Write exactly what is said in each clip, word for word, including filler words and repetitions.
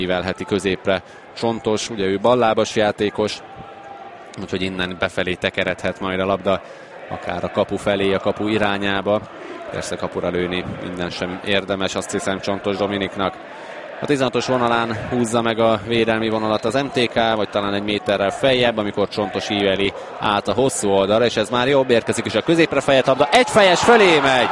ívelheti középre Csontos, ugye ő ballábas játékos, úgyhogy innen befelé tekeredhet majd a labda, akár a kapu felé, a kapu irányába. Persze kapura lőni minden sem érdemes, azt hiszem Csontos Dominiknak. A tizenhatos vonalán húzza meg a védelmi vonalat az em té ká, vagy talán egy méterrel feljebb, amikor Csontos íveli át a hosszú oldalra, és ez már jobb, érkezik is a középre fejett labda, egy fejes fölé megy!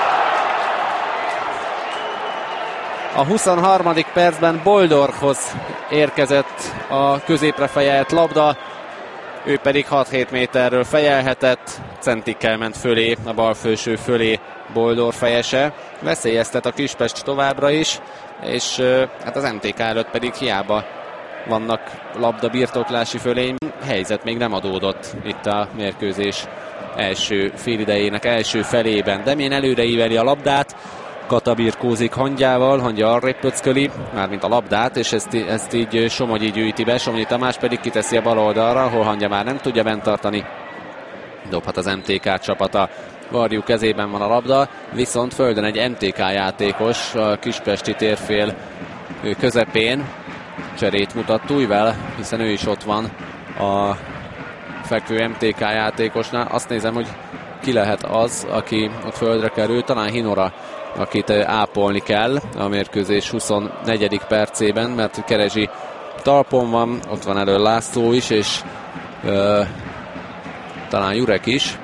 A huszonharmadik percben Boldorfhoz érkezett a középre fejelt labda, ő pedig hat-hét méterről fejelhetett, centikkel ment fölé, a bal felső fölé Boldorf fejese. Veszélyeztet a Kispest továbbra is, és hát az em té ká előtt pedig hiába vannak labda birtoklási fölény. Helyzet még nem adódott itt a mérkőzés első félidejének első felében. Demjén előre íveli a labdát, Kata birkózik Hangyával, Hangya arrébb pöcköli, mármint a labdát, és ezt, ezt így Somogyi gyűjti be, Somogyi Tamás pedig kiteszi a bal oldalra, ahol Hangya már nem tudja bent tartani. Dobhat az em té ká csapata. Varjú kezében van a labda, viszont földön egy em té ká játékos, a kispesti térfél közepén cserét mutat Tújvel, hiszen ő is ott van a fekvő em té ká játékosnál. Azt nézem, hogy ki lehet az, aki ott földre kerül, talán Hinora, akit ápolni kell a mérkőzés huszonnegyedik percében, mert Kerezsi talpon van, ott van elő László is, és ö, talán Jurek is,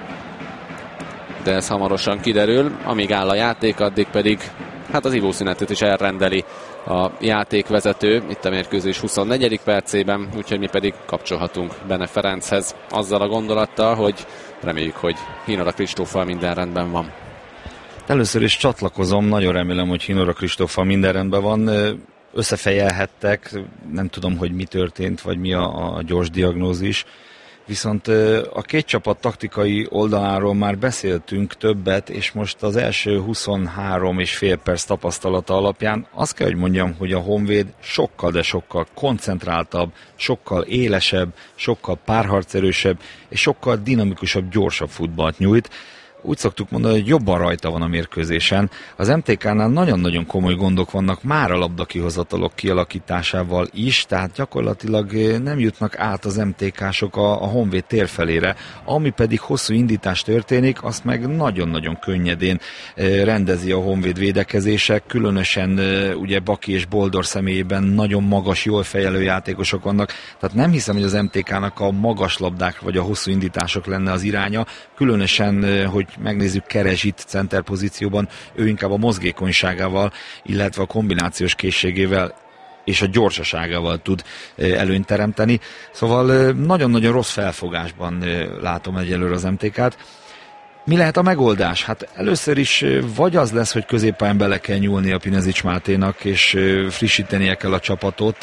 de ez hamarosan kiderül. Amíg áll a játék, addig pedig hát az ivószünetet is elrendeli a játékvezető itt a mérkőzés huszonnegyedik percében, úgyhogy mi pedig kapcsolhatunk Bene Ferenchez azzal a gondolattal, hogy reméljük, hogy Hinora Kristóffal minden rendben van. Először is csatlakozom, nagyon remélem, hogy Hinora Kristóffal minden rendben van. Összefejelhettek, nem tudom, hogy mi történt, vagy mi a, a gyors diagnózis. Viszont a két csapat taktikai oldaláról már beszéltünk többet, és most az első huszonhárom és fél perc tapasztalata alapján azt kell, hogy mondjam, hogy a Honvéd sokkal, de sokkal koncentráltabb, sokkal élesebb, sokkal párharcerősebb, és sokkal dinamikusabb, gyorsabb futballt nyújt. Úgy szoktuk mondani, hogy jobban rajta van a mérkőzésen. Az em té ká-nál nagyon-nagyon komoly gondok vannak már a labdakihozatalok kialakításával is, tehát gyakorlatilag nem jutnak át az em té ká-sok a, a Honvéd térfelére. Ami pedig hosszú indítás történik, azt meg nagyon-nagyon könnyedén rendezi a Honvéd védekezések, különösen ugye Baki és Boldor személyében nagyon magas, jól fejelő játékosok vannak, tehát nem hiszem, hogy az em té ká-nak a magas labdák vagy a hosszú indítások lenne az iránya, különösen, hogy megnézzük Kerezsit center pozícióban, ő inkább a mozgékonyságával, illetve a kombinációs készségével és a gyorsaságával tud előnyt teremteni. Szóval nagyon-nagyon rossz felfogásban látom egyelőre az em té ká-t. Mi lehet a megoldás? Hát először is vagy az lesz, hogy középpályán bele kell nyúlni a Pinezics Máténak, és frissítenie kell a csapatot,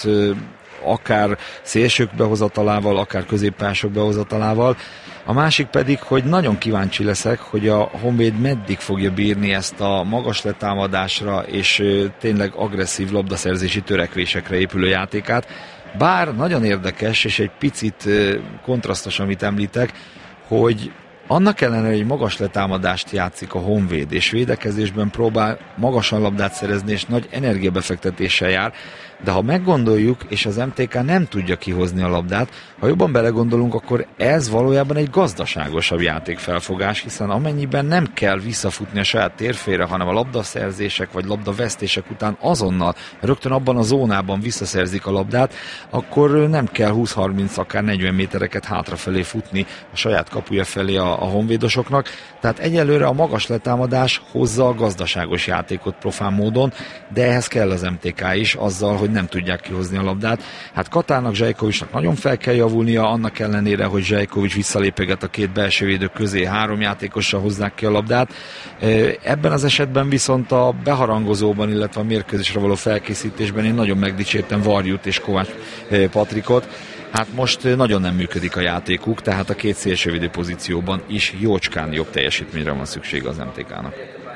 akár szélsők behozatalával, akár középpályások behozatalával. A másik pedig, hogy nagyon kíváncsi leszek, hogy a Honvéd meddig fogja bírni ezt a magas letámadásra és tényleg agresszív labdaszerzési törekvésekre épülő játékát. Bár nagyon érdekes és egy picit kontrasztos, amit említek, hogy annak ellenére, hogy magas letámadást játszik a Honvéd, és védekezésben próbál magasan labdát szerezni, és nagy energiabefektetéssel jár, de ha meggondoljuk, és az em té ká nem tudja kihozni a labdát, ha jobban belegondolunk, akkor ez valójában egy gazdaságosabb játékfelfogás, hiszen amennyiben nem kell visszafutni a saját térfélre, hanem a labdaszerzések vagy labdavesztések után azonnal, rögtön abban a zónában visszaszerzik a labdát, akkor nem kell húsz-harminc, akár negyven métereket hátrafelé futni a saját kapuja felé a, a honvédosoknak. Tehát egyelőre a magas letámadás hozza a gazdaságos játékot profán módon, de ehhez kell az em té ká is, azzal, hogy nem tudják kihozni a labdát. Hát Katának, Zsajkovicsnak nagyon fel kell javulnia, annak ellenére, hogy Zsajkovics visszalépeget a két belső védő közé, három játékossal hozzák ki a labdát. Ebben az esetben viszont a beharangozóban, illetve a mérkőzésre való felkészítésben én nagyon megdicsértem Varjút és Kovács Patrikot. Hát most nagyon nem működik a játékuk, tehát a két szélsővédő pozícióban is jócskán jobb teljesítményre van szükség az em té ká-nak.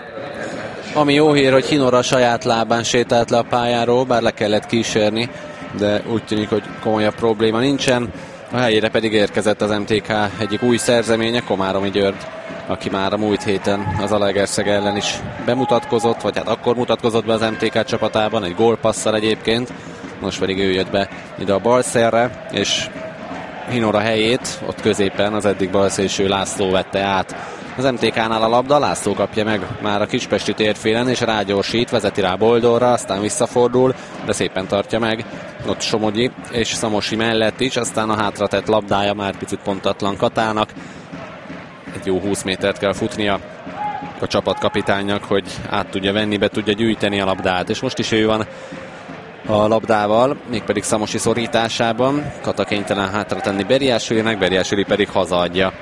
Ami jó hír, hogy Hinora saját lábán sétált le a pályáról, bár le kellett kísérni, de úgy tűnik, hogy komolyabb probléma nincsen. A helyére pedig érkezett az em té ká egyik új szerzeménye, Komáromi György, aki már a múlt héten az Zalaegerszeg ellen is bemutatkozott, vagy hát akkor mutatkozott be az em té ká csapatában, egy gólpasszal egyébként, most pedig ő jött be ide a balszélre, és Hinora helyét ott középen az eddig balszélső László vette át. Az em té ká-nál a labda, László kapja meg már a kispesti térfélen, és rágyorsít, vezeti rá Boldorra, aztán visszafordul, de szépen tartja meg ott Somogyi és Szamosi mellett is, aztán a hátratett labdája már picit pontatlan Katának. Egy jó húsz métert kell futnia a csapatkapitánynak, hogy át tudja venni, be tudja gyűjteni a labdát, és most is ő van a labdával, mégpedig Szamosi szorításában. Kata kénytelen hátra tenni Beriásülinek, Beriásüli pedig hazaadja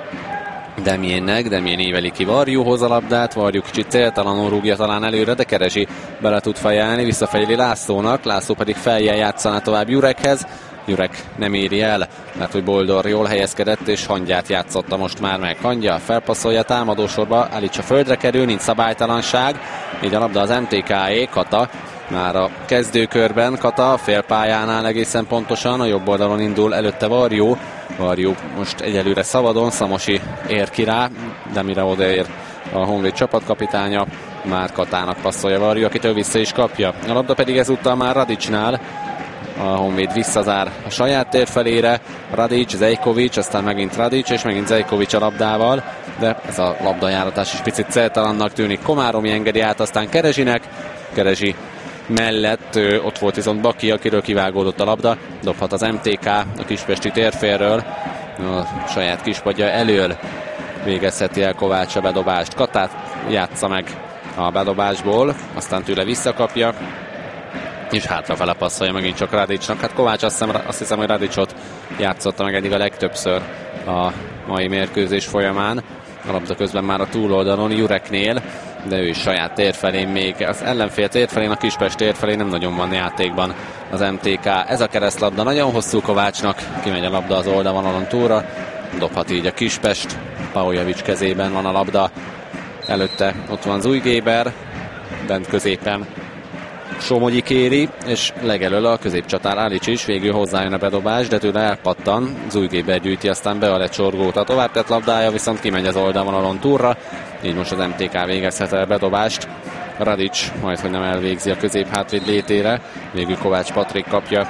Demiennek, Demien éveli ki Varjúhoz a labdát, Varjú kicsit céltalanul rúgja talán előre, de Keresi bele tud fejelni, visszafejeli Lászlónak, László pedig feljel játszaná tovább Jurekhez. Jurek nem éri el, mert hogy Boldor jól helyezkedett, és Hangyát játszotta most már meg. Hangya felpasszolja támadósorba, állítsa földre kerül, nincs szabálytalanság, így a labda az em té ká-é, Kata már a kezdőkörben, Kata a félpályánál egészen pontosan, a jobb oldalon indul előtte Varjú. Varjú most egyelőre szabadon, Szamosi ér ki rá, de mire odaér a Honvéd csapatkapitánya, már Katának passzolja Varjú, akitől vissza is kapja. A labda pedig ezúttal már Radicsnál, a Honvéd visszazár a saját tér felére, Radics, Zejkovics, aztán megint Radics, és megint Zejkovics a labdával, de ez a labdajáratás is picit céltalannak tűnik. Komáromi engedi át aztán Kerezsinek, Kerezsi mellett ö, ott volt viszont Baki, akiről kivágódott a labda, dobhat az em té ká a kispesti térfélről, a saját kispadja elől végezheti el Kovács a bedobást. Katát játsza meg a bedobásból, aztán tőle visszakapja, és hátrafele passzolja megint csak Radicsnak. Hát Kovács azt hiszem, azt hiszem hogy Radicsot játszotta meg eddig a legtöbbször a mai mérkőzés folyamán. A labda közben már a túloldalon Jureknél, de ő is saját térfelén, még az ellenfél térfelén, a Kispest térfelén nem nagyon van játékban az em té ká. Ez a keresztlabda nagyon hosszú Kovácsnak, kimegy a labda az oldalvonalon túlra, dobhat így a Kispest, Paujevics kezében van a labda, előtte ott van Zújgéber, bent középen Somogyi kéri, és legelől a középcsatár Álics is, végül hozzájön a bedobás, de tőle elpattan, Zújgéber gyűjti aztán be a lecsorgót, a tovább tett labdája viszont kimegy az oldalvonalon túlra, így most az em té ká végezhet el bedobást. Radics majd, hogy nem elvégzi a középhátvéd létére, végül Kovács Patrik kapja,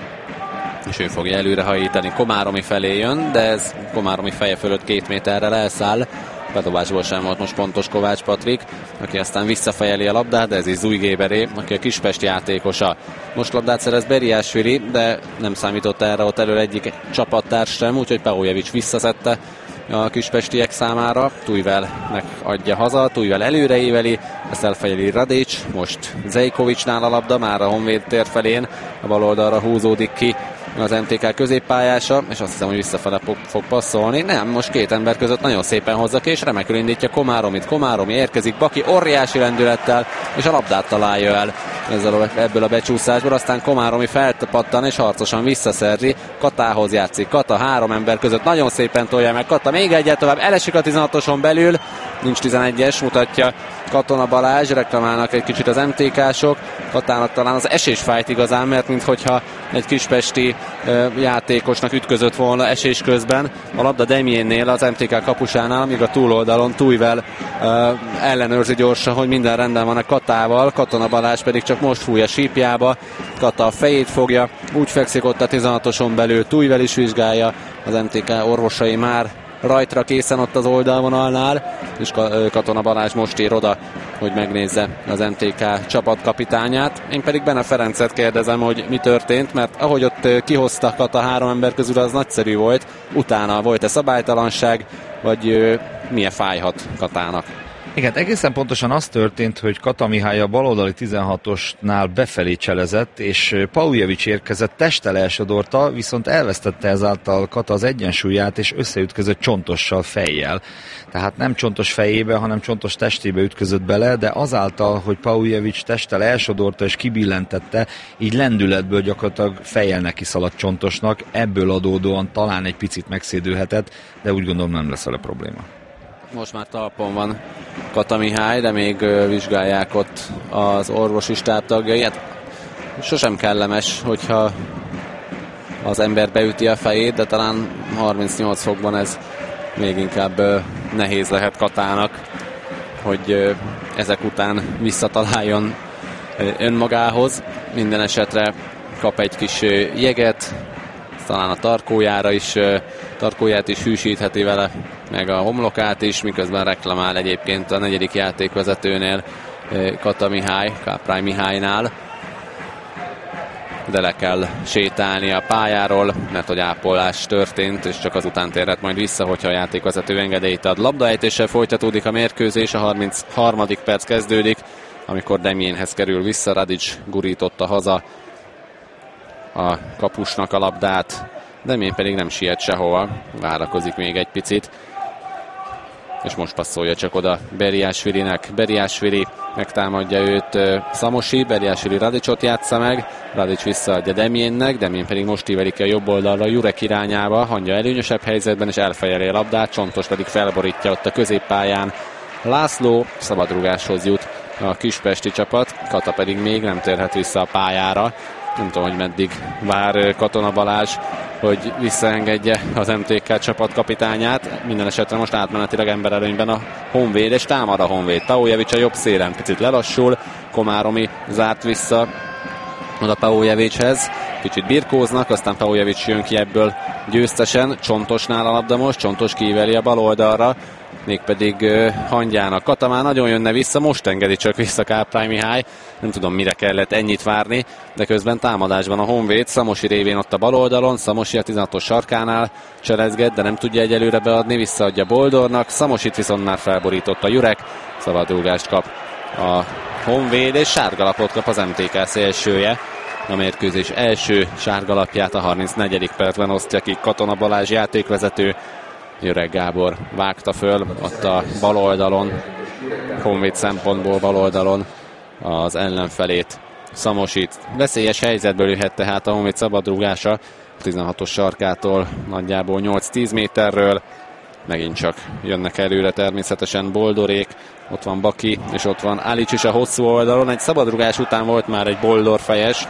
és ő fogja előrehajítani, Komáromi felé jön, de ez Komáromi feje fölött két méterrel elszáll. Bedobásból sem volt most pontos Kovács Patrik, aki aztán visszafejeli a labdát, de ez is Zújgéberé, aki a Kispest játékosa. Most labdát szerez Beriásvili, de nem számított erre ott elő egyik csapattárs sem, úgyhogy Paujevics visszaszedte a kispestiek számára. Tujvelnek adja haza, Tujvel előre éveli, ezt elfejeli Radics, most Zejkovicsnál a labda, már a Honvéd tér felén, a bal oldalra húzódik ki az em té ká középpályása, és azt hiszem, hogy visszafele fog passzolni. Nem, most két ember között nagyon szépen hozza ki, és remekül indítja Komáromit. Komáromi érkezik, Baki óriási lendülettel, és a labdát találja el ezzel a, ebből a becsúszásból, aztán Komáromi felpattan, és harcosan visszaszerzi, Katához játszik. Kata három ember között nagyon szépen tolja meg, Kata még egyet tovább, elesik a tizenhatoson belül, nincs tizenegyes, mutatja Katona Balázs, reklamálnak egy kicsit az em té ká-sok, Katának talán az esés fájt igazán, mert minthogyha egy kispesti uh, játékosnak ütközött volna esés közben. A labda Demiennél, az em té ká kapusánál, míg a túloldalon Tujvel uh, ellenőrzi gyorsan, hogy minden rendben van a Katával, Katona Balázs pedig csak most fúj a sípjába, Kata a fejét fogja, úgy fekszik ott a tizenhatoson belül, Tujvel is vizsgálja, az em té ká orvosai már rajtra készen ott az oldalvonalnál, és Katona Balázs most ér oda, hogy megnézze az em té ká csapatkapitányát. Én pedig Bene Ferencet kérdezem, hogy mi történt, mert ahogy ott kihozta Kata három ember közül, az nagyszerű volt. Utána volt-e szabálytalanság, vagy milyen fájhat Katának? Igen, egészen pontosan az történt, hogy Kata Mihály a baloldali tizenhatosnál befelé cselezett, és Paujevics érkezett, testtel elsodorta, viszont elvesztette ezáltal Kata az egyensúlyát, és összeütközött Csontossal fejjel. Tehát nem Csontos fejébe, hanem Csontos testébe ütközött bele, de azáltal, hogy Paujevics testtel elsodorta és kibillentette, így lendületből gyakorlatilag fejjel neki szaladt Csontosnak, ebből adódóan talán egy picit megszédülhetett, de úgy gondolom nem lesz vele probléma. Most már talpon van Kata Mihály, de még vizsgálják ott az orvosi stáb tagjai. Hát sosem kellemes, hogyha az ember beüti a fejét, de talán harmincnyolc fokban ez még inkább nehéz lehet Katának, hogy ezek után visszataláljon önmagához. Minden esetre kap egy kis jeget, talán a tarkójára is, tarkóját is hűsítheti vele, meg a homlokát is, miközben reklamál egyébként a negyedik játékvezetőnél, Kata Mihály, Káprány Mihálynál. De le kell sétálni a pályáról, mert hogy ápolás történt, és csak azután térhet majd vissza, hogyha a játékvezető engedélyt ad. Labdaejtéssel folytatódik a mérkőzés, a harmincharmadik perc kezdődik, amikor Demjénhez kerül vissza, Radics gurította haza a kapusnak a labdát, Demjén pedig nem siet sehova, várakozik még egy picit, és most passzolja csak oda Beriásvilinek. Beriásvili megtámadja őt Szamosi, Beriásvili Radicsot játsza meg, Radics visszaadja Demjénnek, Demjén pedig most ívelik ki a jobb oldalra Jurek irányába, Hangya előnyösebb helyzetben, és elfejeli a labdát, Csontos pedig felborítja ott a középpályán. László szabadrugáshoz jut a kispesti csapat, Kata pedig még nem térhet vissza a pályára. Nem tudom, hogy meddig vár Katona Balázs, hogy visszaengedje az em té ká csapatkapitányát. Minden esetre most átmenetileg emberelőnyben a Honvéd, és támad a Honvéd. Paujevic a jobb szélen picit lelassul, Komáromi zárt vissza oda Paujevichez. Kicsit birkóznak, aztán Paujevic jön ki ebből győztesen. Csontosnál a labda most, Csontos kíveli a bal oldalra, mégpedig uh, Hangyának. Kata már nagyon jönne vissza, most engedi csak vissza Káprány Mihály. Nem tudom, mire kellett ennyit várni, de közben támadásban a Honvéd. Szamosi révén ott a bal oldalon, Szamosi a tizenhatos sarkánál cselezget, de nem tudja egyelőre beadni, visszaadja Boldornak. Szamosit viszont már felborította Jurek, szabadrúgást kap a Honvéd, és sárgalapot kap az em té ká szélsője. A mérkőzés első sárgalapját a harmincnegyedik percben osztja ki Katona Balázs játékvezető. Jöreg Gábor vágta föl ott a bal oldalon, Honvéd szempontból bal oldalon az ellenfelét, Szamosit. Veszélyes helyzetből jöhet tehát a Honvéd szabadrúgása a tizenhatos sarkától, nagyjából nyolc-tíz méterről. Megint csak jönnek előre természetesen Boldorék, ott van Baki, és ott van Álics is a hosszú oldalon. Egy szabadrugás után volt már egy Boldor fejes,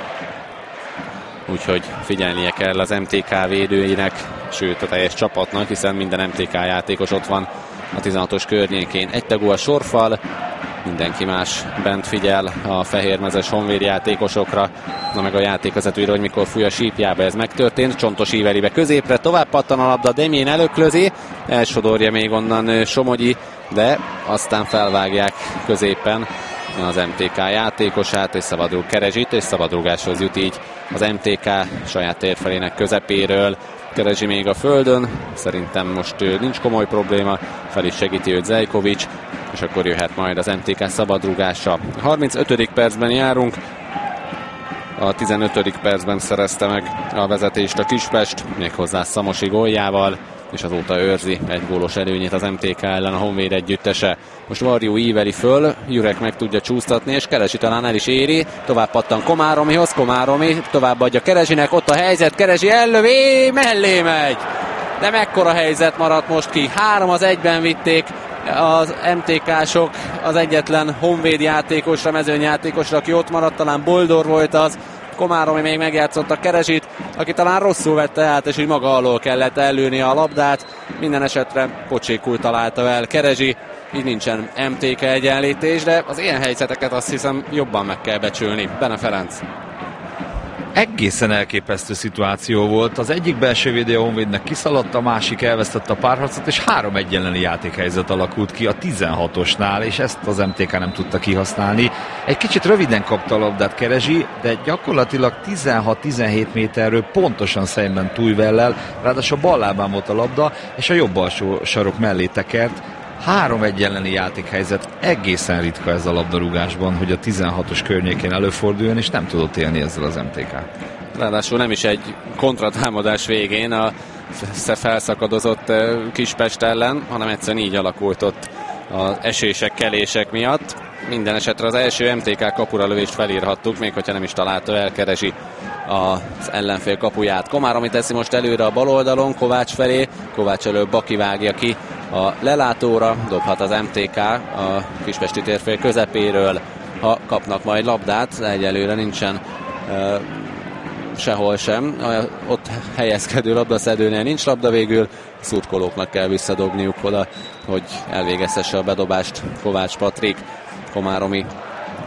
úgyhogy figyelnie kell az em té ká védőinek, sőt a teljes csapatnak, hiszen minden em té ká játékos ott van a tizenhatos környékén. Egy tagú a sorfal, mindenki más bent figyel a fehérmezes Honvéd játékosokra, na meg a játékvezetőre, hogy mikor fúj a sípjába, ez megtörtént. Csontos íveli be középre, tovább pattan a labda, Demjén előklözi, elsodorja még onnan Somogyi, de aztán felvágják középen az em té ká játékosát, és szabadrúg Kerezsit, és szabadrúgáshoz jut így az em té ká saját térfelének közepéről. Kerezsi még a földön, szerintem most nincs komoly probléma, fel is segíti őt Zejkovics, és akkor jöhet majd az em té ká szabadrúgása. A harmincötödik percben járunk, a tizenötödik percben szerezte meg a vezetést a Kispest, méghozzá Szamosi góljával, és azóta őrzi egy gólos előnyét az em té ká ellen a Honvéd együttese. Most Varjú íveli föl, Jurek meg tudja csúsztatni, és Keresi talán el is éri, tovább pattan Komáromihoz, Komáromi tovább adja Keresinek, ott a helyzet, Keresi ellövi, mellé megy! De mekkora helyzet maradt most ki, három az egyben vitték az em té ká-sok az egyetlen Honvéd játékosra, mezőnyjátékosra, aki ott maradt, talán Boldor volt az. Komáromi még megjátszott a Keresit, aki talán rosszul vette át, és úgy maga alól kellett ellőni a labdát. Minden esetre pocsékul találta el Keresi, így nincsen em té ká egyenlítés, de az ilyen helyzeteket azt hiszem jobban meg kell becsülni. Bene Ferenc. Egészen elképesztő szituáció volt. Az egyik belső védő a Honvédnek kiszaladt, a másik elvesztette a párharcot, és három egy elleni játékhelyzet alakult ki a tizenhatosnál, és ezt az em té ká nem tudta kihasználni. Egy kicsit röviden kapta a labdát Keresi, de gyakorlatilag tizenhat-tizenhét méterről pontosan szemben Tújvellel, ráadásul a bal lábán volt a labda, és a jobb alsó sarok mellé tekert. három egy elleni játékhelyzet, egészen ritka ez a labdarúgásban, hogy a tizenhatos környékén előforduljon, és nem tudott élni ezzel az em té ká. Ráadásul nem is egy kontratámadás végén a felszakadozott Kispest ellen, hanem egyszerűen így alakult ott az esések, kelések miatt. Minden esetre az első em té ká kapura lövést felírhattuk, még hogyha nem is találta el Keresi az ellenfél kapuját. Komáromi teszi most előre a bal oldalon, Kovács felé, Kovács elől Baki vágja ki a lelátóra, dobhat az em té ká a kispesti térfél közepéről, ha kapnak majd labdát, egyelőre nincsen uh, sehol sem. Ott helyezkedő labdaszedőnél nincs labda végül, szurkolóknak kell visszadobniuk oda, hogy elvégezhesse a bedobást Kovács Patrik. Komáromi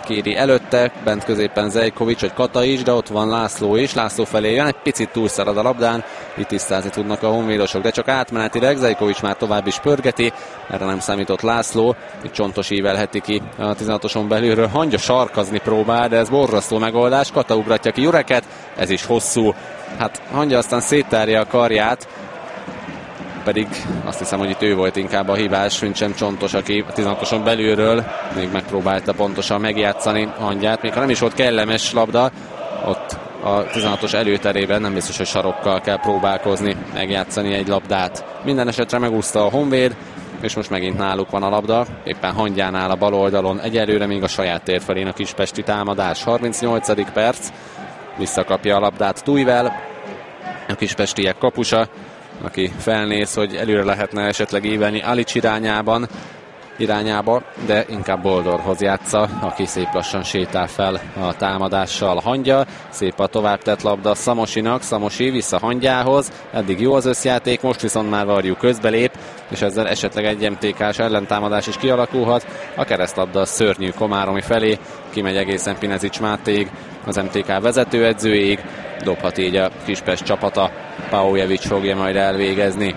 kéri előtte, bent középen Zeljkovics, vagy Kata is, de ott van László is, László felé jön, egy picit túlszarad a labdán, itt tisztázni tudnak a honvédosok, de csak átmenetileg, Zeljkovics már tovább is pörgeti, erre nem számított László, itt Csontos ívelheti ki a tizenhatoson belülről, Hangya sarkazni próbál, de ez borzasztó megoldás, Kata ugratja ki Jureket, ez is hosszú, hát Hangya aztán széttárja a karját, pedig azt hiszem, hogy itt ő volt inkább a hibás, mint sem Csontos, aki a tizenhatoson belülről még megpróbálta pontosan megjátszani Hangyát, még ha nem is volt kellemes labda, ott a tizenhatos előterében nem biztos, hogy sarokkal kell próbálkozni megjátszani egy labdát. Minden esetre megúszta a Honvéd, és most megint náluk van a labda, éppen Hangyánál a bal oldalon, egyelőre még a saját tér felén a kispesti támadás. harmincnyolcadik perc, visszakapja a labdát Tujvel, a kispestiek kapusa, aki felnéz, hogy előre lehetne esetleg ívelni Alics irányában, irányába, de inkább Boldorhoz játsza, aki szép lassan sétál fel a támadással. Hangya, szép a tovább tett labda Szamosinak, Szamosi vissza Hangyához, eddig jó az összjáték, most viszont már Varjú közbelép, és ezzel esetleg egy em té ká-s ellentámadás is kialakulhat. A keresztlabda szörnyű Komáromi felé, kimegy egészen Pinezics Mátéig, az em té ká vezetőedzőig, dobhat így a Kispest csapata, Paujevics fogja majd elvégezni.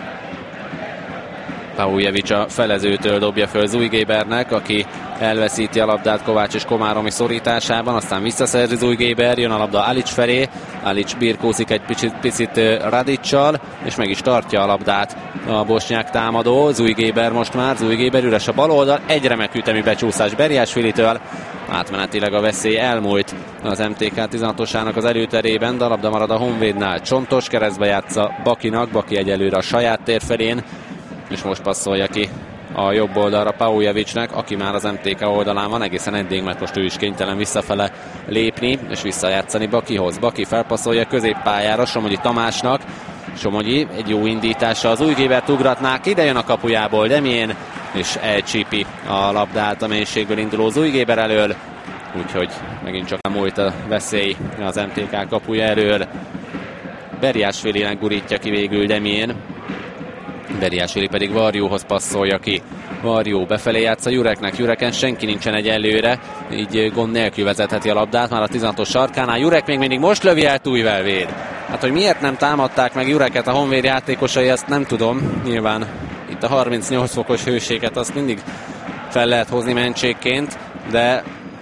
Paujevics a felezőtől dobja föl Zújgébernek, aki elveszíti a labdát Kovács és Komáromi szorításában, aztán visszaszerzi Zújgéber, jön a labda Alics felé, Alics birkózik egy picit, picit Radicsal, és meg is tartja a labdát a bosnyák támadó. Zújgéber most már, Zújgéber üres a bal oldal, egy remek ütemű becsúszás Berjásvilitől, átmenetileg a veszély elmúlt az em té ká tizenhatosának az előterében, de a labda marad a Honvédnál. Csontos keresztbe játsza Bakinak, Baki egyelőre a saját tér felén, és most passzolja ki a jobb oldalra Paujevicsnek, aki már az em té ká oldalán van egészen eddig, mert most ő is kénytelen visszafele lépni, és visszajátszani Bakihoz. Baki felpasszolja középpályára Somogyi Tamásnak, Somogyi egy jó indítása, az Újgébert ugratnák, ide jön a kapujából Demjén, és elcsípi a labdát a mélységből induló Zújgéber elől, úgyhogy megint csak múlt a veszély az em té ká kapuja elől. Berjásvilinek gurítja ki végül Demjén, Berjásvili pedig Varjóhoz passzolja ki. Varjó befelé játsza Jureknek, Jureken senki nincsen egyelőre, így gond nélkül vezetheti a labdát már a tizenhatos sarkánál. Jurek még mindig most lövi el, Tujvel véd. Hát, hogy miért nem támadták meg Jureket a Honvéd játékosai, ezt nem tudom. Nyilván itt a harmincnyolc fokos hőséget azt mindig fel lehet hozni mentségként, de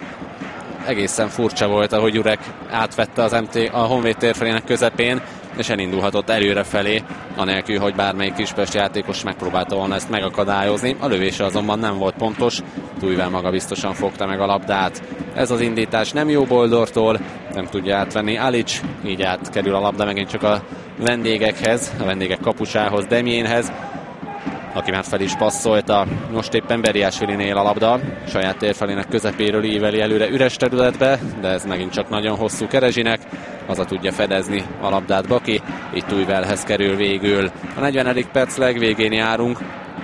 egészen furcsa volt, ahogy Jurek átvette az em té a Honvéd térfelének közepén, és elindulhatott előre felé, anélkül, hogy bármelyik Kispest játékos megpróbálta volna ezt megakadályozni. A lövése azonban nem volt pontos, Tujvel maga biztosan fogta meg a labdát. Ez az indítás nem jó Boldortól, nem tudja átvenni Alics, így átkerül a labda megint csak a vendégekhez, a vendégek kapusához, Demjénhez, aki már fel is passzolta. Most éppen Berjásvilinél a labda, saját térfelének közepéről íveli előre üres területbe, de ez megint csak nagyon hosszú Kerezsinek, haza tudja fedezni a labdát Baki, így Tujvelhez kerül végül. A negyvenedik perc legvégén járunk,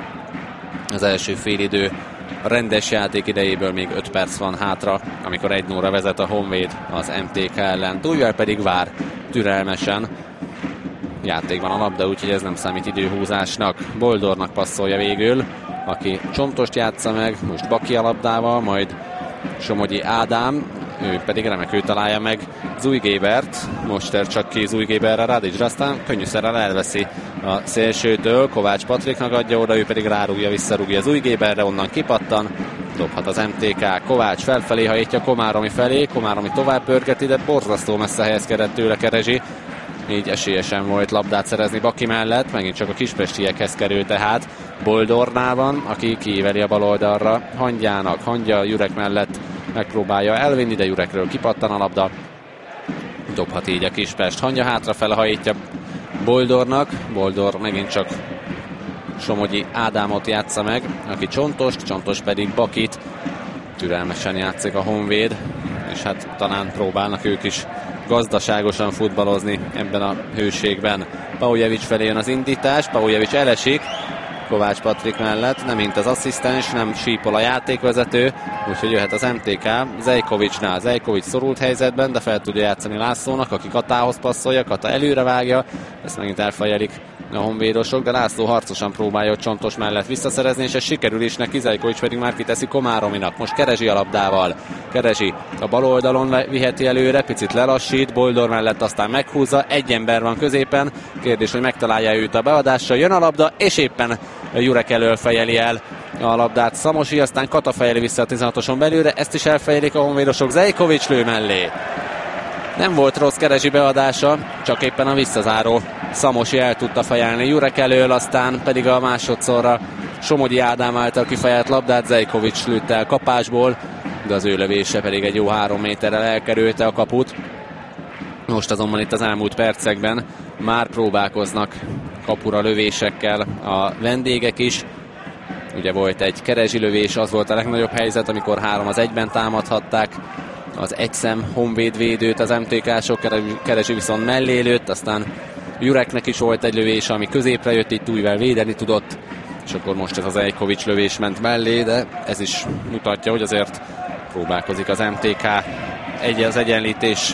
az első félidő a rendes játék idejéből még öt perc van hátra, amikor egy nulla vezet a Honvéd az em té ká ellen. Tujvel pedig vár türelmesen. Játékban a labda, úgyhogy ez nem számít időhúzásnak. Boldornak passzolja végül, aki Csontost játsza meg, most Baki a labdával, majd Somogyi Ádám, ő pedig remekül találja meg Zújgébert, most ter csak ki Zújgéberre Radicsra, aztán könnyűszerrel elveszi a szélsőtől, Kovács Patriknak adja oda, ő pedig rárúgja, visszarúgja Zújgéberre, onnan kipattan, dobhat az em té ká, Kovács felfelé hajítja Komáromi felé, Komáromi tovább pörgeti, de borzasztó messze helyezkedett tőle Kerezsi, így esélyesen volt labdát szerezni Baki mellett, megint csak a kispestiekhez kerül tehát. Boldornál van, aki kiíveli a bal oldalra Hangyának, Hangya Jurek mellett megpróbálja elvinni, de Jurekről kipattan a labda, dobhat így a Kispest. Hangya hátrafele hajítja Boldornak, Boldor megint csak Somogyi Ádámot játsza meg, aki Csontost, Csontos pedig Bakit, türelmesen játszik a Honvéd, és hát talán próbálnak ők is gazdaságosan futballozni ebben a hőségben. Paujevics felé jön az indítás, Paujevics elesik, Kovács Patrik mellett, nem mint az asszisztens, nem sípol a játékvezető, úgyhogy jöhet az em té ká Zejkovicsnál. Zejkovics szorult helyzetben, de fel tudja játszani Lászlónak, aki Katához passzolja, Kata előre vágja, ezt megint elfejelik a honvédosok, de László harcosan próbálja Csontos mellett visszaszerezni, és ez sikerül is neki, Zejkovics pedig már kiteszi Komárominak. Most Kerezsi a labdával. Kerezsi a bal oldalon viheti előre, picit lelassít, Boldor mellett aztán meghúzza, egy ember van középen, kérdés, hogy megtalálja őt a beadással, jön a labda, és éppen Jurek elől fejeli el a labdát Szamosi, aztán Kata fejeli vissza a tizenhatoson belőle, ezt is elfejelik a honvédosok, Zejkovics lő mellé. Nem volt rossz Kerezsi beadása, csak éppen a visszazáró Szamosi el tudta fejelni Jurek elől, aztán pedig a másodszorra Somogyi Ádám által kifejelt labdát Zejkovics lőtte el kapásból, de az ő lövése pedig egy jó három méterrel elkerülte a kaput. Most azonban itt az elmúlt percekben már próbálkoznak kapura lövésekkel a vendégek is. Ugye volt egy Kerezsi lövés, az volt a legnagyobb helyzet, amikor három az egyben támadhatták az egyszem honvédvédőt az em té ká-sok, Kerezsi viszont mellé lőtt, aztán Jureknek is volt egy lövés, ami középre jött, itt újvel védeni tudott, és akkor most ez az Ejkovics lövés ment mellé, de ez is mutatja, hogy azért próbálkozik az em té ká egy az egyenlítés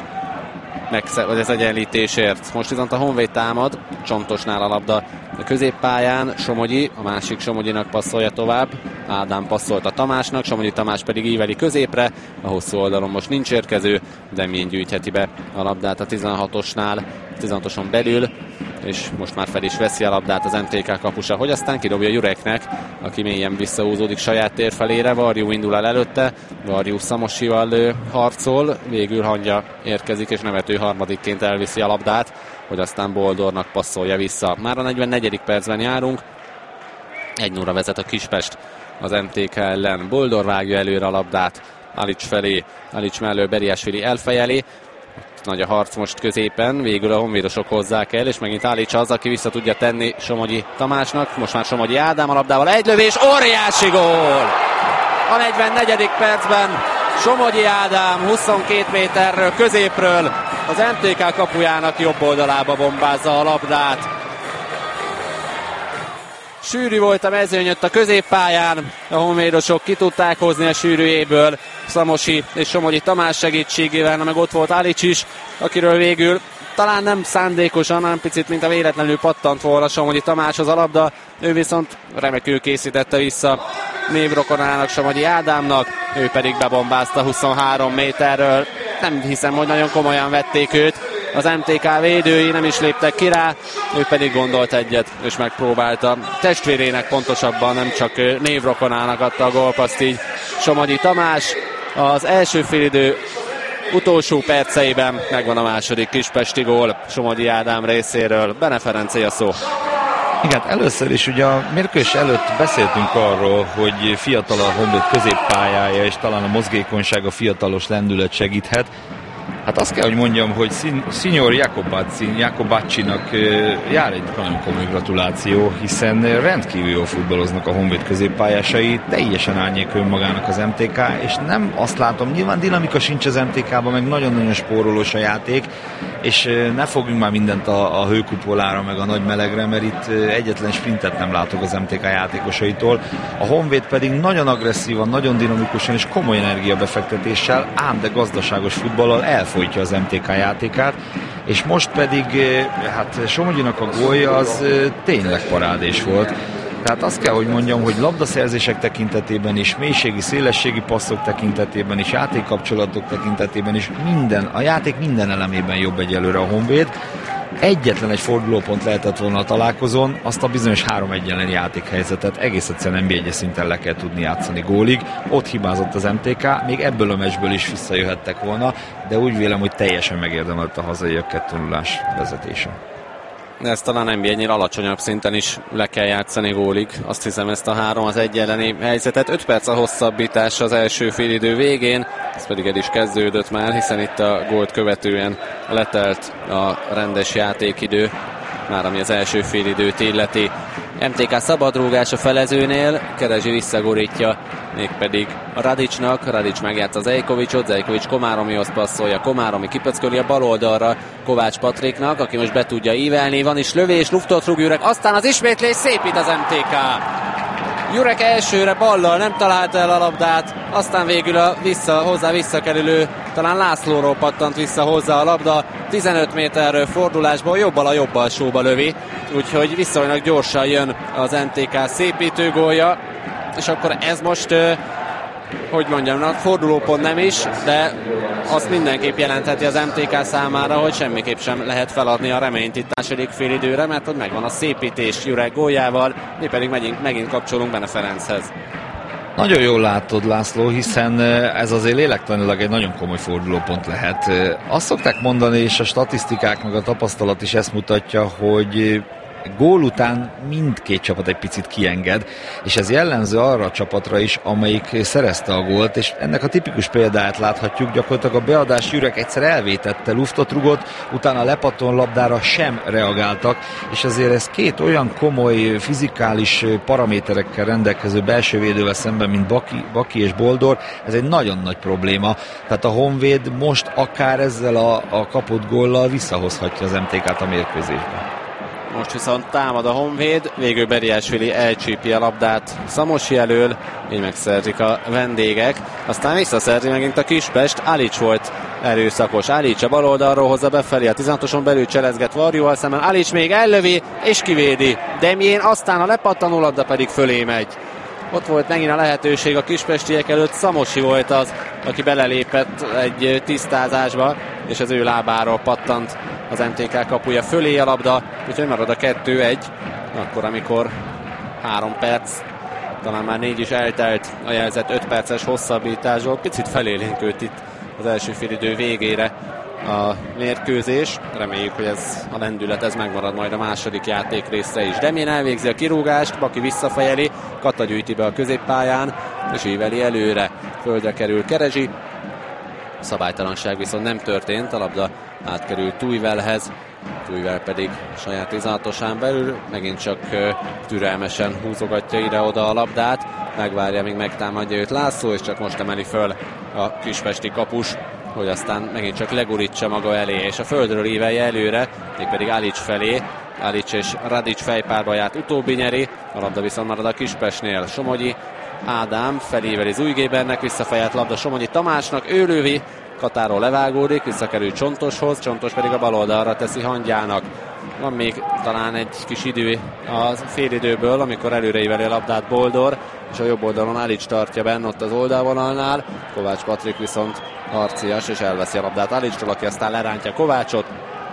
vagy az egyenlítésért. Most viszont a Honvéd támad, Csontosnál a labda a középpályán, Somogyi, a másik Somogyinak passzolja tovább, Ádám passzolt a Tamásnak, Somogyi Tamás pedig íveli középre, a hosszú oldalon most nincs érkező, Demjén gyűjtheti be a labdát a tizenhatosnál, tizenhatoson belül, és most már fel is veszi a labdát az em té ká kapusa, hogy aztán kidobja Jureknek, aki mélyen visszahúzódik saját tér felére, Varjú indul el előtte, Varjú Szamosival harcol, végül Hangya érkezik, és nevető harmadikként elviszi a labdát, hogy aztán Boldornak passzolja vissza. Már a negyvennegyedik percben járunk, egy nulla vezet a Kispest az em té ká ellen. Boldor vágja előre a labdát Alics felé, Alics mellől Beriásvili elfejeli, nagy a harc most középen, végül a honvédosok hozzák el, és megint Alics az, aki vissza tudja tenni Somogyi Tamásnak, most már Somogyi Ádám a labdával, egy lövés, óriási gól! A negyvennegyedik percben Somogyi Ádám huszonkét méterről középről az em té ká kapujának jobb oldalába bombázza a labdát. Sűrű volt a mezőny ott a középpályán, a honvédosok ki tudták hozni a sűrűjéből Szamosi és Somogyi Tamás segítségével, meg ott volt Alics is, akiről végül talán nem szándékosan, hanem picit mint a véletlenül pattant volna Somogyi Tamáshoz a labda, ő viszont remekül készítette vissza névrokonának, Somogyi Ádámnak, ő pedig bebombázta huszonhárom méterről, nem hiszem, hogy nagyon komolyan vették őt, az em té ká védői nem is léptek ki rá, ő pedig gondolt egyet, és megpróbálta. Testvérének pontosabban, nem csak névrokonának adta a gólpaszt így Somogyi Tamás. Az első félidő utolsó perceiben megvan a második kispesti gól Somogyi Ádám részéről. Bene Ferencé a szó. Igen, először is ugye a mérkőzés előtt beszéltünk arról, hogy fiatal a Honvéd középpályája, és talán a mozgékonyság, a fiatalos lendület segíthet. Hát azt kell, hogy mondjam, hogy Signor Jakobacci, Jakobaccinak jár egy nagyon komoly gratuláció, hiszen rendkívül jól futballoznak a Honvéd középpályásai, teljesen árnyék önmagának az em té ká, és nem azt látom, nyilván dinamika sincs az em té ká-ban, meg nagyon-nagyon spórolós a játék, és ne fogjunk már mindent a, a hőkupolára, meg a nagy melegre, mert itt egyetlen sprintet nem látok az em té ká játékosaitól. A Honvéd pedig nagyon agresszívan, nagyon dinamikusan és komoly energiabefektetéssel, ám de gazdaságos futballal elfolytja az em té ká játékát, és most pedig hát Somogyinak a gólja az tényleg parádés volt. Tehát azt kell, hogy mondjam, hogy labdaszerzések tekintetében is, mélységi, szélességi passzok tekintetében is, játékkapcsolatok tekintetében is, minden, a játék minden elemében jobb egyelőre a Honvéd. Egyetlen egy fordulópont lehetett volna a találkozón, azt a bizonyos három egy elleni játékhelyzetet egész egyszerűen en bé egy szinten le kell tudni játszani gólig. Ott hibázott az em té ká, még ebből a meccsből is visszajöhettek volna, de úgy vélem, hogy teljesen megérdemelt a hazaiak kettő nullás vezetése. De ezt talán en bé egynél alacsonyabb szinten is le kell játszani gólig. Azt hiszem, ezt a három az egy elleni helyzetet. öt perc a hosszabbítás az első félidő végén, ez pedig el is kezdődött már, hiszen itt a gólt követően letelt a rendes játékidő már ami az első félidőt illeti. em té ká szabadrúgás a felezőnél, Kerezsi visszagurítja, mégpedig a Radicsnak, Radics megjátsza Zejkovicsot, Zejkovics Komáromihoz passzolja, Komáromi kipöcköli a bal oldalra Kovács Patriknak, aki most be tudja ívelni, van is lövés, luftot rúg Jurek, aztán az ismétlés, szépít az em té ká. Jurek elsőre ballal nem találta el a labdát, aztán végül a vissza, hozzá visszakerülő, talán Lászlóról pattant vissza hozzá a labda, tizenöt méterről fordulásból jobbal a jobb alsóba lövi, úgyhogy viszonylag gyorsan jön az em té ká szépítő gólja, és akkor ez most, hogy mondjam, na, fordulópont nem is, de azt mindenképp jelentheti az em té ká számára, hogy semmiképp sem lehet feladni a reményt itt második félidőre, mert hogy megvan a szépítés Jurek góljával, mi pedig megint, megint kapcsolunk Bene Ferenchez. Nagyon jól látod, László, hiszen ez azért lélektanilag egy nagyon komoly fordulópont lehet. Azt szokták mondani, és a statisztikák meg a tapasztalat is ezt mutatja, hogy gól után mindkét csapat egy picit kienged, és ez jellemző arra a csapatra is, amelyik szerezte a gólt, és ennek a tipikus példáját láthatjuk, gyakorlatilag a beadás Jurek egyszer elvétette, luftot rugott, utána a lepatton labdára sem reagáltak, és ezért ez két olyan komoly fizikális paraméterekkel rendelkező belső védővel szemben, mint Baki, Baki és Boldor, ez egy nagyon nagy probléma. Tehát a Honvéd most akár ezzel a, a kapott góllal visszahozhatja az em té kát a mérkőzésben. Most viszont támad a Honvéd, végül Beriásvili elcsípi a labdát Szamosi elől, így megszerzik a vendégek, aztán visszaszerzi megint a Kispest, Alics volt erőszakos, Alics a bal oldalról hozza befelé, a tizenhatoson belül cselezget Varjúval szemben, Alics még ellövi és kivédi, Demjén, aztán a lepattanó labda pedig fölé megy. Ott volt megint a lehetőség a kispestiek előtt, Szamosi volt az, aki belelépett egy tisztázásba, és az ő lábáról pattant az em té ká kapuja fölé a labda, úgyhogy marad a kettő egy, akkor amikor három perc, talán már négy is eltelt a jelzett öt perces hosszabbításból, picit felélénkült itt az első félidő végére a mérkőzés. Reméljük, hogy ez a lendület ez megmarad majd a második játék részre is. Demjén elvégzi a kirúgást, Baki visszafejeli, Kata gyűjti be a középpályán, és íveli előre. Földre kerül Kerezsi. Szabálytalanság viszont nem történt, a labda átkerül Tujvelhez, Tujvel pedig saját tizenhatosán belül megint csak türelmesen húzogatja ide-oda a labdát, megvárja, míg megtámadja őt László, és csak most emeli föl a kispesti kapus, hogy aztán megint csak legurítsa maga elé, és a földről ívelje előre, mégpedig Alics felé. Alics és Radics fejpárbaját utóbbi nyeri, a labda viszont marad a Kispestnél. Somogyi Ádám felíveli Zújgébernek, visszafejelt labda Somogyi Tamásnak, ő lővi, Katáról levágódik, visszakerül Csontoshoz, Csontos pedig a bal oldalra teszi Hangyának. Van még talán egy kis idő a félidőből, amikor előreíveli a labdát Boldor, és a jobb oldalon Alics tartja benne ott az oldalvonalnál. Kovács Patrik viszont harcias, és elveszi a labdát Alicsról, aki aztán lerántja Kovácsot.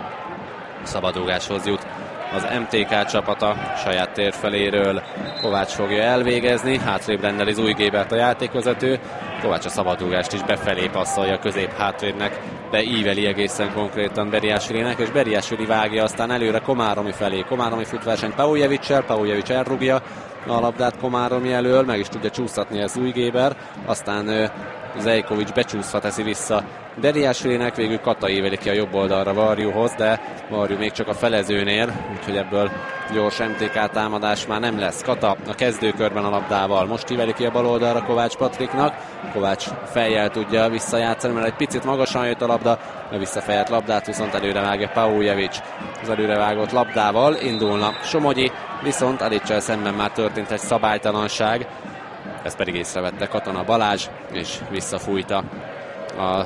Szabadrúgáshoz jut az em té ká csapata saját térfeléről. Kovács fogja elvégezni, hátrébb rendeli Zújgébert a játékvezető. Kovács a szabadrúgást is befelé passzolja közép hátrébbnek, de íveli egészen konkrétan Beriásvilinek, és Beriásvili vágja aztán előre Komáromi felé. Komáromi futverseny Paujevicsel, Paujevics elrúgja a labdát Komáromi elől, meg is tudja csúsztatni ez Zújgéber, aztán Zejkovics becsúszva teszi vissza Beriásvilinek, végül Kata íveli ki a jobb oldalra Varjúhoz, de Varjú még csak a felezőnél, úgyhogy ebből gyors em té ká támadás már nem lesz. Kata a kezdőkörben a labdával, most íveli ki a bal oldalra Kovács Patriknak, Kovács fejjel tudja visszajátszani, mert egy picit magasan jött a labda, a visszafejelt labdát viszont előrevágja Paujevics. Az előrevágott labdával indulna Somogyi, viszont Alicsel szemben már történt egy szabálytalanság, ezt pedig észrevette Katona Balázs, és visszafújta a,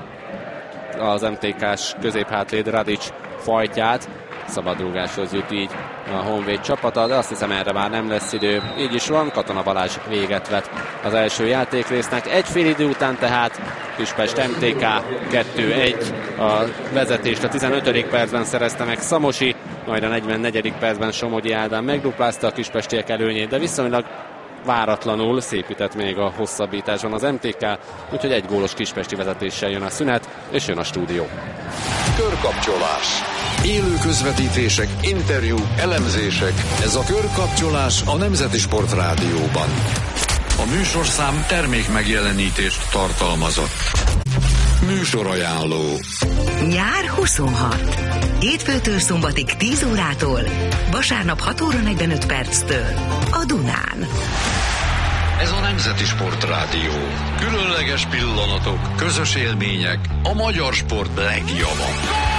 az em té ká-s középhátvéd Radics fajtját. Szabadrúgáshoz jut így a Honvéd csapata, de azt hiszem erre már nem lesz idő. Így is van, Katona Balázs véget vet az első játékrésznek. Egy fél idő után tehát Kispest em té ká kettő egy. A vezetést a tizenötödik percben szerezte meg Szamosi, majd a negyvennegyedik percben Somogyi Ádám megduplázta a kispestiek előnyét, de viszonylag váratlanul szépített még a hosszabbításban az em té ká, úgyhogy egy gólos kispesti vezetéssel jön a szünet, és jön a stúdió. Körkapcsolás. Élő közvetítések, interjúk, elemzések. Ez a Körkapcsolás a Nemzeti Sport Rádióban. A műsorszám termék megjelenítést tartalmazott. Műsorajánló. Nyár huszonhat. Hétfőtől szombatig tíz órától, vasárnap hat óra negyvenöt perctől a Dunán. Ez a Nemzeti Sportrádió. Különleges pillanatok, közös élmények, a magyar sport legjava.